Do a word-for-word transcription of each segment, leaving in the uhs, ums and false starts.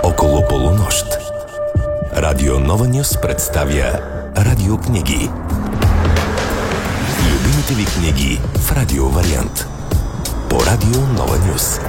около полунощ. Радио Нова Нюс представя радиокниги. Любимите ви книги в радиовариант. По Радио Нова Нюс.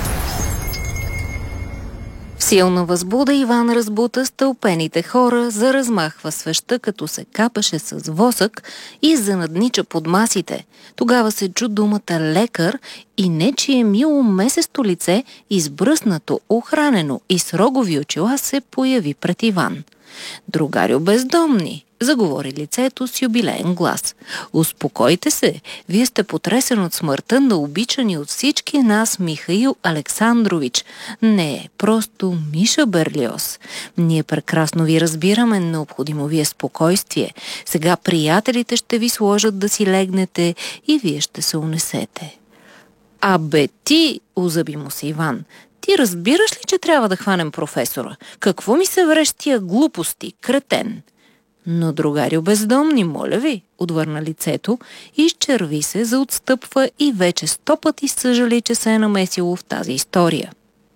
В силна възбуда Иван разбута стълпените хора, заразмахва свеща, като се капеше с восък и занаднича под масите. Тогава се чу думата лекар и нечие мило месесто лице, избръснато, охранено и с рогови очила, се появи пред Иван. „Другарю бездомни“, заговори лицето с юбилеен глас. „Успокойте се, вие сте потресен от смъртта на обичани от всички нас Михаил Александрович. Не, просто Миша Берлиоз. Ние прекрасно ви разбираме, необходимо ви е спокойствие. Сега приятелите ще ви сложат да си легнете и вие ще се унесете.“ „Абе ти“, озъби му се Иван, „ти разбираш ли, че трябва да хванем професора? Какво ми се вреш тия глупости, кретен?“ „Но, другарю бездомни, моля ви“, отвърна лицето, изчерви се, заотстъпва и вече сто пъти съжали, че се е намесило в тази история.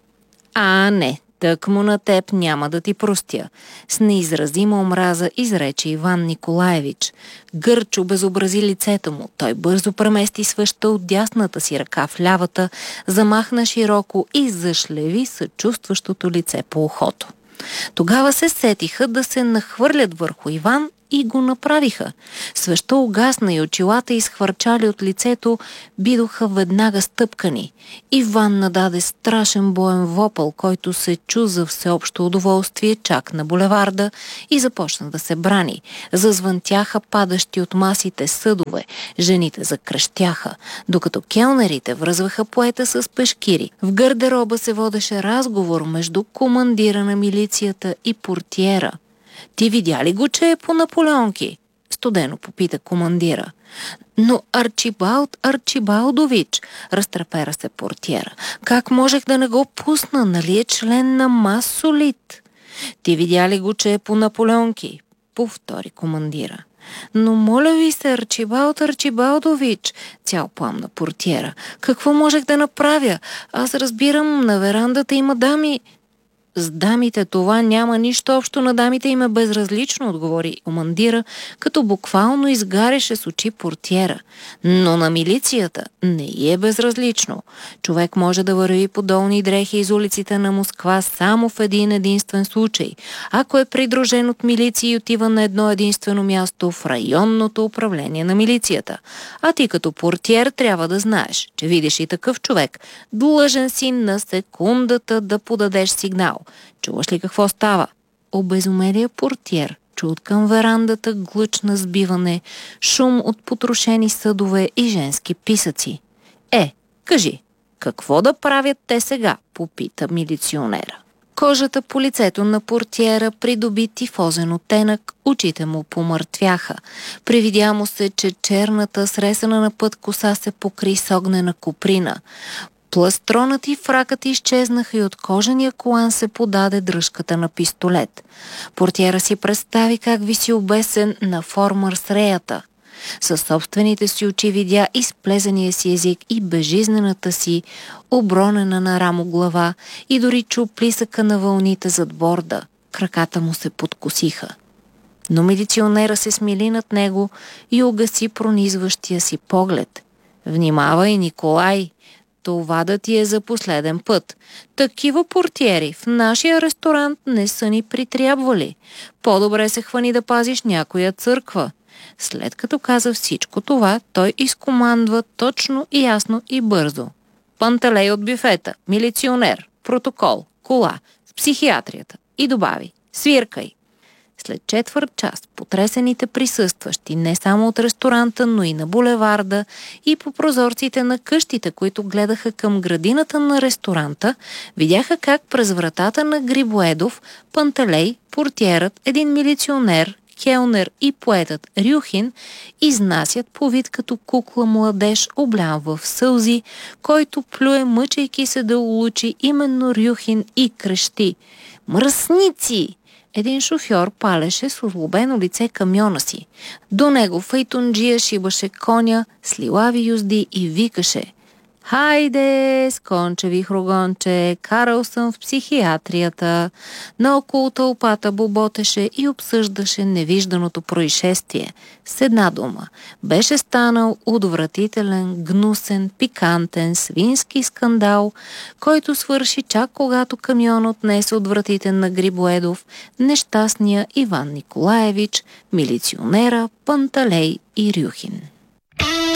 „А, не, тъкмо на теб няма да ти простя“, с неизразима омраза изрече Иван Николаевич. Гърчо безобрази лицето му. Той бързо премести свеща от дясната си ръка в лявата, замахна широко и зашлеви съчувстващото лице по ухото. Тогава се сетиха да се нахвърлят върху Иван и го направиха. Свеща угасна и очилата, изхвърчали от лицето, бидоха веднага стъпкани. Иван нададе страшен боен вопъл, който се чу за всеобщо удоволствие чак на булеварда и започна да се брани. Зазвънтяха падащи от масите съдове, жените закрещяха, докато келнерите връзваха поета с пешкири. В гардероба се водеше разговор между командира на милицията и портиера. „Ти видя ли го, че е по Наполеонки?“ студено попита командира. „Но Арчибалд Арчибалдович“, разтрепера се портиера. „Как можех да не го пусна, нали е член на Масолит?“ „Ти видя ли го, че е по Наполеонки?“ повтори командира. „Но моля ви се, Арчибалд Арчибалдович“, цял пламна портиера. „Какво можех да направя? Аз разбирам, на верандата има дами.“ „С дамите това няма нищо общо, на дамите им е безразлично“, отговори командира, като буквално изгаряше с очи портиера. „Но на милицията не й е безразлично. Човек може да върви по долни дрехи из улиците на Москва само в един единствен случай, ако е придружен от милиция и отива на едно единствено място в районното управление на милицията. А ти като портиер трябва да знаеш, че видиш и такъв човек, длъжен си на секундата да подадеш сигнал. Чуваш ли какво става?“ Обезумелия портиер чу откъм верандата глъч на сбиване, шум от потрошени съдове и женски писъци. „Е, кажи, какво да правят те сега?“ попита милиционера. Кожата по лицето на портиера придоби тифозен оттенък, очите му помъртвяха. Привидя му се, че черната сресана на път коса се покри с огнена коприна. Пластронът и фракът изчезнаха и от кожения колан се подаде дръжката на пистолет. Портиера си представи как виси обесен на формър с реята. Със собствените си очи видя изплезения си език и безжизнената си, обронена на рамо глава, и дори чу плисъка на вълните зад борда. Краката му се подкосиха. Но милиционера се смили над него и угаси пронизващия си поглед. „Внимавай, Николай! Това да ти е за последен път. Такива портиери в нашия ресторант не са ни притрябвали. По-добре се хвани да пазиш някоя църква.“ След като каза всичко това, той изкомандва точно и ясно и бързо: „Панталей от бюфета, милиционер, протокол, кола, с психиатрията“, и добави: „Свиркай!“ След четвърт час потресените присъстващи не само от ресторанта, но и на булеварда и по прозорците на къщите, които гледаха към градината на ресторанта, видяха как през вратата на Грибоедов Панталей, портиерът, един милиционер, келнер и поетът Рюхин изнасят по вид като кукла младеж, облян в сълзи, който плюе, мъчейки се да улучи именно Рюхин, и крещи: „Мръсници!“ Един шофьор палеше с озлобено лице камиона си. До него файтонджия шибаше коня с лилави юзди и викаше: Хайде, сконче вихрогонче, карал съм в психиатрията. Наоколо тълпата боботеше и обсъждаше невижданото происшествие. С една дума, беше станал отвратителен, гнусен, пикантен, свински скандал, който свърши чак когато камион отнесе отвратителен на Грибоедов, нещастния Иван Николаевич, милиционера Панталей и Рюхин.